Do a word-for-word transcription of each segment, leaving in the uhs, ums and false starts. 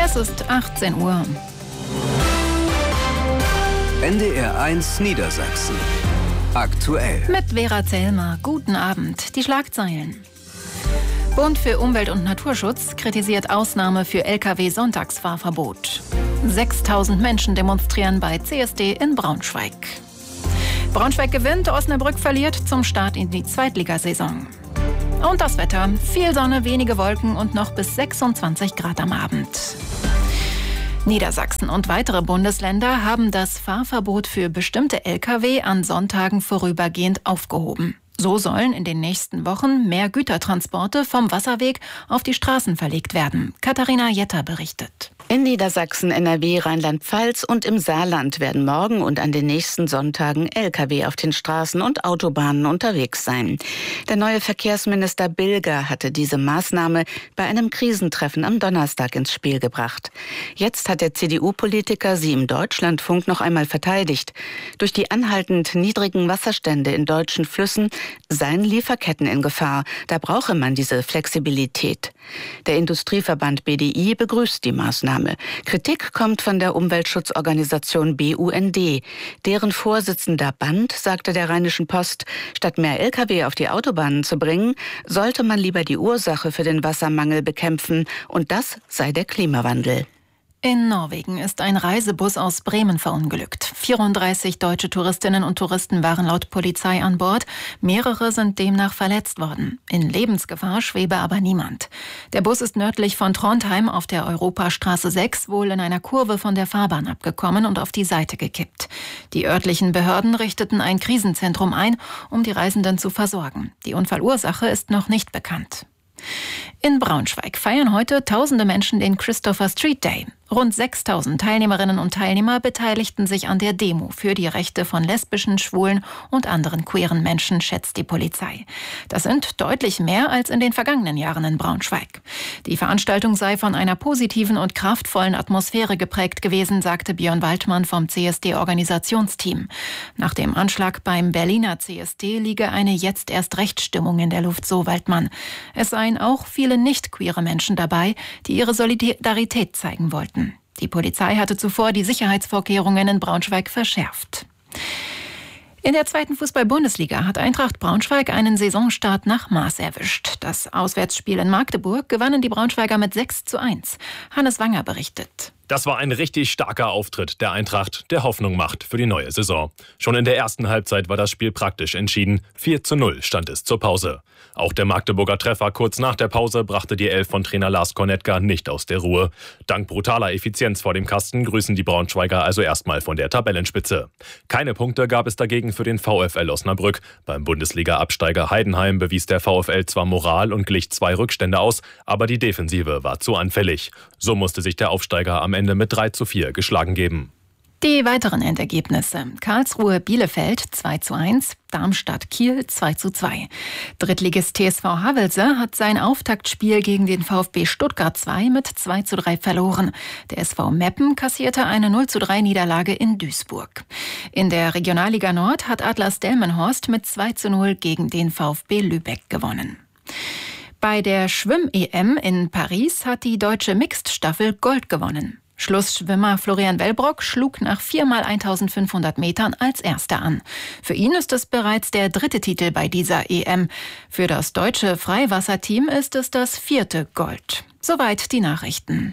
Es ist achtzehn Uhr. N D R eins Niedersachsen. Aktuell. Mit Vera Zellmer. Guten Abend. Die Schlagzeilen. Bund für Umwelt- und Naturschutz kritisiert Ausnahme für L K W-Sonntagsfahrverbot. sechstausend Menschen demonstrieren bei C S D in Braunschweig. Braunschweig gewinnt, Osnabrück verliert zum Start in die Zweitligasaison. Und das Wetter. Viel Sonne, wenige Wolken und noch bis sechsundzwanzig Grad am Abend. Niedersachsen und weitere Bundesländer haben das Fahrverbot für bestimmte L K W an Sonntagen vorübergehend aufgehoben. So sollen in den nächsten Wochen mehr Gütertransporte vom Wasserweg auf die Straßen verlegt werden. Katharina Jetter berichtet. In Niedersachsen, N R W, Rheinland-Pfalz und im Saarland werden morgen und an den nächsten Sonntagen L K W auf den Straßen und Autobahnen unterwegs sein. Der neue Verkehrsminister Bilger hatte diese Maßnahme bei einem Krisentreffen am Donnerstag ins Spiel gebracht. Jetzt hat der C D U-Politiker sie im Deutschlandfunk noch einmal verteidigt. Durch die anhaltend niedrigen Wasserstände in deutschen Flüssen seien Lieferketten in Gefahr. Da brauche man diese Flexibilität. Der Industrieverband B D I begrüßt die Maßnahme. Kritik kommt von der Umweltschutzorganisation B U N D. Deren Vorsitzender Band sagte der Rheinischen Post, statt mehr L K W auf die Autobahnen zu bringen, sollte man lieber die Ursache für den Wassermangel bekämpfen. Und das sei der Klimawandel. In Norwegen ist ein Reisebus aus Bremen verunglückt. vierunddreißig deutsche Touristinnen und Touristen waren laut Polizei an Bord. Mehrere sind demnach verletzt worden. In Lebensgefahr schwebe aber niemand. Der Bus ist nördlich von Trondheim auf der Europastraße sechs wohl in einer Kurve von der Fahrbahn abgekommen und auf die Seite gekippt. Die örtlichen Behörden richteten ein Krisenzentrum ein, um die Reisenden zu versorgen. Die Unfallursache ist noch nicht bekannt. In Braunschweig feiern heute tausende Menschen den Christopher Street Day. Rund sechstausend Teilnehmerinnen und Teilnehmer beteiligten sich an der Demo für die Rechte von lesbischen, schwulen und anderen queeren Menschen, schätzt die Polizei. Das sind deutlich mehr als in den vergangenen Jahren in Braunschweig. Die Veranstaltung sei von einer positiven und kraftvollen Atmosphäre geprägt gewesen, sagte Björn Waldmann vom C S D-Organisationsteam. Nach dem Anschlag beim Berliner C S D liege eine jetzt erst Rechtsstimmung in der Luft, so Waldmann. Es seien auch viele nicht-queere Menschen dabei, die ihre Solidarität zeigen wollten. Die Polizei hatte zuvor die Sicherheitsvorkehrungen in Braunschweig verschärft. In der zweiten Fußball-Bundesliga hat Eintracht Braunschweig einen Saisonstart nach Maß erwischt. Das Auswärtsspiel in Magdeburg gewannen die Braunschweiger mit sechs zu eins. Hannes Wanger berichtet. Das war ein richtig starker Auftritt der Eintracht, der Hoffnung macht für die neue Saison. Schon in der ersten Halbzeit war das Spiel praktisch entschieden. vier zu null stand es zur Pause. Auch der Magdeburger Treffer kurz nach der Pause brachte die Elf von Trainer Lars Kornetka nicht aus der Ruhe. Dank brutaler Effizienz vor dem Kasten grüßen die Braunschweiger also erstmal von der Tabellenspitze. Keine Punkte gab es dagegen für den VfL Osnabrück. Beim Bundesliga-Absteiger Heidenheim bewies der VfL zwar Moral und glich zwei Rückstände aus, aber die Defensive war zu anfällig. So musste sich der Aufsteiger am Ende mit drei zu vier geschlagen geben. Die weiteren Endergebnisse. Karlsruhe-Bielefeld zwei zu eins, Darmstadt-Kiel zwei zu zwei. Drittligist T S V Havelse hat sein Auftaktspiel gegen den VfB Stuttgart zwei mit zwei zu drei verloren. Der S V Meppen kassierte eine null zu drei Niederlage in Duisburg. In der Regionalliga Nord hat Atlas Delmenhorst mit zwei zu null gegen den VfB Lübeck gewonnen. Bei der Schwimm-E M in Paris hat die deutsche Mixed-Staffel Gold gewonnen. Schlussschwimmer Florian Wellbrock schlug nach viermal eintausendfünfhundert Metern als Erster an. Für ihn ist es bereits der dritte Titel bei dieser E M. Für das deutsche Freiwasserteam ist es das vierte Gold. Soweit die Nachrichten.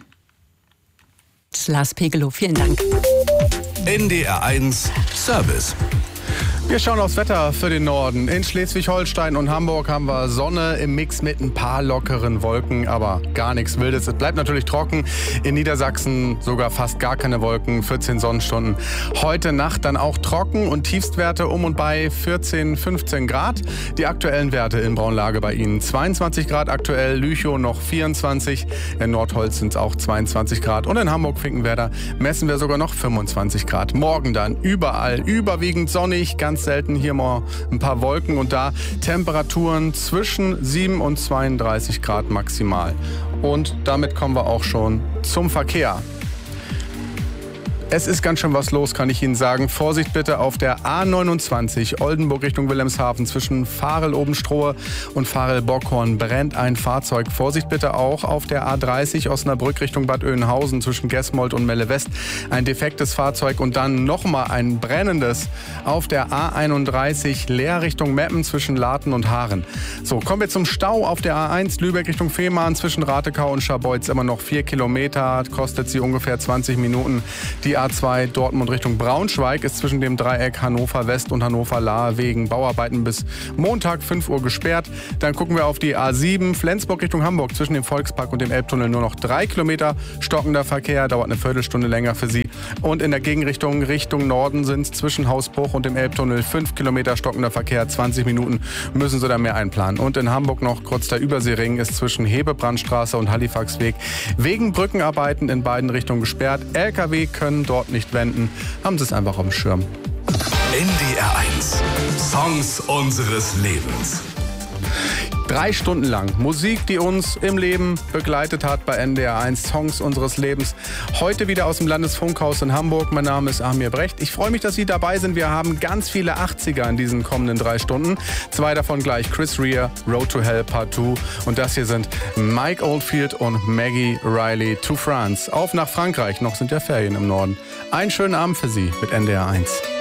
Lars Pegelow, vielen Dank. N D R eins Service. Wir schauen aufs Wetter für den Norden. In Schleswig-Holstein und Hamburg haben wir Sonne im Mix mit ein paar lockeren Wolken, aber gar nichts Wildes. Es bleibt natürlich trocken. In Niedersachsen sogar fast gar keine Wolken, vierzehn Sonnenstunden. Heute Nacht dann auch trocken und Tiefstwerte um und bei vierzehn, fünfzehn Grad. Die aktuellen Werte in Braunlage bei Ihnen zweiundzwanzig Grad aktuell, Lüchow noch vierundzwanzig, in Nordholz sind es auch zweiundzwanzig Grad und in Hamburg-Finkenwerder messen wir sogar noch fünfundzwanzig Grad. Morgen dann überall überwiegend sonnig, ganz selten hier mal ein paar Wolken und da Temperaturen zwischen sieben und zweiunddreißig Grad maximal. Und damit kommen wir auch schon zum Verkehr. Es ist ganz schön was los, kann ich Ihnen sagen. Vorsicht bitte auf der A neunundzwanzig Oldenburg Richtung Wilhelmshaven zwischen Varel-Obenstrohe und Varel-Bockhorn brennt ein Fahrzeug. Vorsicht bitte auch auf der A dreißig Osnabrück Richtung Bad Oeynhausen zwischen Gesmold und Melle West. Ein defektes Fahrzeug und dann nochmal ein brennendes auf der A einunddreißig Leer Richtung Meppen zwischen Laten und Haaren. So, kommen wir zum Stau auf der A eins Lübeck Richtung Fehmarn zwischen Ratekau und Scharbeutz. Immer noch vier Kilometer, kostet sie ungefähr zwanzig Minuten. Die A zwei Dortmund Richtung Braunschweig ist zwischen dem Dreieck Hannover West und Hannover Lahr wegen Bauarbeiten bis Montag fünf Uhr gesperrt. Dann gucken wir auf die A sieben Flensburg Richtung Hamburg zwischen dem Volkspark und dem Elbtunnel nur noch drei Kilometer. Stockender Verkehr, dauert eine Viertelstunde länger für Sie. Und in der Gegenrichtung Richtung Norden sind es zwischen Hausbruch und dem Elbtunnel fünf Kilometer stockender Verkehr. zwanzig Minuten müssen Sie da mehr einplanen. Und in Hamburg noch kurz der Überseering ist zwischen Hebebrandstraße und Halifaxweg wegen Brückenarbeiten in beiden Richtungen gesperrt. L K W können dort nicht wenden. Haben Sie es einfach auf dem Schirm. N D R eins. Songs unseres Lebens. Drei Stunden lang Musik, die uns im Leben begleitet hat bei N D R eins, Songs unseres Lebens. Heute wieder aus dem Landesfunkhaus in Hamburg. Mein Name ist Amir Brecht. Ich freue mich, dass Sie dabei sind. Wir haben ganz viele achtziger in diesen kommenden drei Stunden. Zwei davon gleich Chris Rea, Road to Hell Part zwei. Und das hier sind Mike Oldfield und Maggie Riley to France. Auf nach Frankreich, noch sind ja Ferien im Norden. Einen schönen Abend für Sie mit N D R eins.